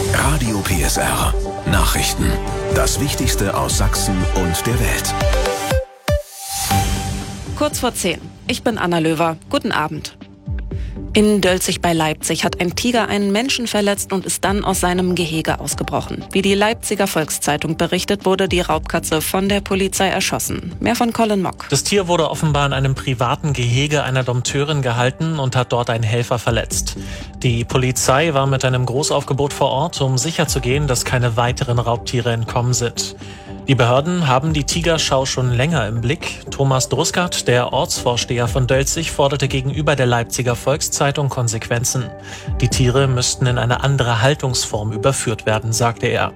Radio PSR. Nachrichten. Das Wichtigste aus Sachsen und der Welt. Kurz vor 10. Ich bin Anna Löwer. Guten Abend. In Dölzig bei Leipzig hat ein Tiger einen Menschen verletzt und ist dann aus seinem Gehege ausgebrochen. Wie die Leipziger Volkszeitung berichtet, wurde die Raubkatze von der Polizei erschossen. Mehr von Colin Mock. Das Tier wurde offenbar in einem privaten Gehege einer Dompteurin gehalten und hat dort einen Helfer verletzt. Die Polizei war mit einem Großaufgebot vor Ort, um sicherzugehen, dass keine weiteren Raubtiere entkommen sind. Die Behörden haben die Tigerschau schon länger im Blick. Thomas Druskert, der Ortsvorsteher von Dölzig, forderte gegenüber der Leipziger Volkszeitung Konsequenzen. Die Tiere müssten in eine andere Haltungsform überführt werden, sagte er.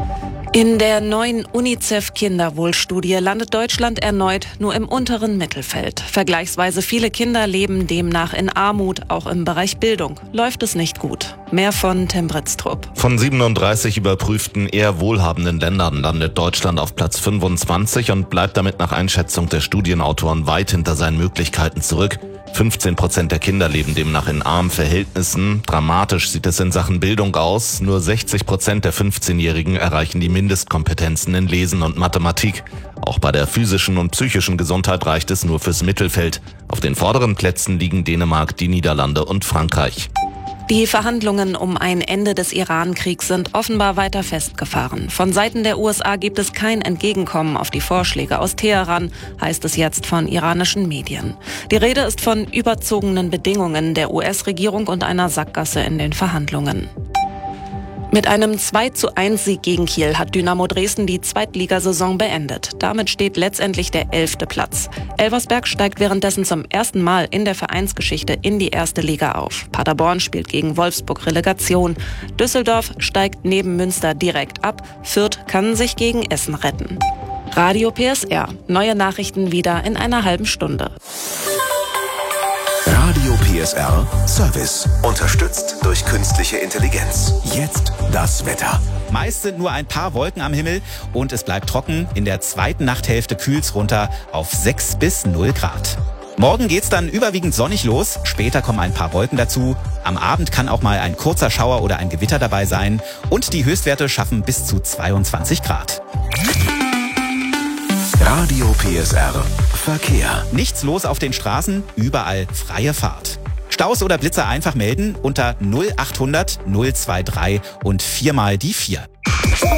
In der neuen UNICEF-Kinderwohlstudie landet Deutschland erneut nur im unteren Mittelfeld. Vergleichsweise viele Kinder leben demnach in Armut, auch im Bereich Bildung. Läuft es nicht gut. Mehr von Tim Britztrup. Von 37 überprüften eher wohlhabenden Ländern landet Deutschland auf Platz 25 und bleibt damit nach Einschätzung der Studienautoren weit hinter seinen Möglichkeiten zurück. 15% der Kinder leben demnach in armen Verhältnissen. Dramatisch sieht es in Sachen Bildung aus. Nur 60% der 15-Jährigen erreichen die Mindestkompetenzen in Lesen und Mathematik. Auch bei der physischen und psychischen Gesundheit reicht es nur fürs Mittelfeld. Auf den vorderen Plätzen liegen Dänemark, die Niederlande und Frankreich. Die Verhandlungen um ein Ende des Iran-Kriegs sind offenbar weiter festgefahren. Von Seiten der USA gibt es kein Entgegenkommen auf die Vorschläge aus Teheran, heißt es jetzt von iranischen Medien. Die Rede ist von überzogenen Bedingungen der US-Regierung und einer Sackgasse in den Verhandlungen. Mit einem 2:1-Sieg gegen Kiel hat Dynamo Dresden die Zweitligasaison beendet. Damit steht letztendlich der 11. Platz. Elversberg steigt währenddessen zum ersten Mal in der Vereinsgeschichte in die erste Liga auf. Paderborn spielt gegen Wolfsburg Relegation. Düsseldorf steigt neben Münster direkt ab. Fürth kann sich gegen Essen retten. Radio PSR. Neue Nachrichten wieder in einer halben Stunde. Radio PSR Service. Unterstützt durch künstliche Intelligenz. Jetzt das Wetter. Meist sind nur ein paar Wolken am Himmel und es bleibt trocken. In der zweiten Nachthälfte kühlt's runter auf 6 bis 0 Grad. Morgen geht's dann überwiegend sonnig los. Später kommen ein paar Wolken dazu. Am Abend kann auch mal ein kurzer Schauer oder ein Gewitter dabei sein. Und die Höchstwerte schaffen bis zu 22 Grad. Radio PSR Verkehr. Nichts los auf den Straßen, überall freie Fahrt. Staus oder Blitzer einfach melden unter 0800 023 und 4 mal die 4.